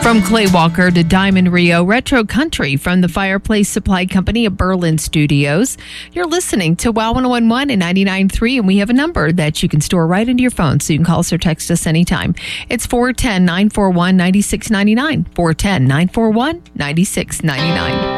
From Clay Walker to Diamond Rio, Retro Country from the Fireplace Supply Company of Berlin Studios. You're listening to WOW 1011 and 99.3, and we have a number that you can store right into your phone, so you can call us or text us anytime. It's 410-941-9699, 410-941-9699.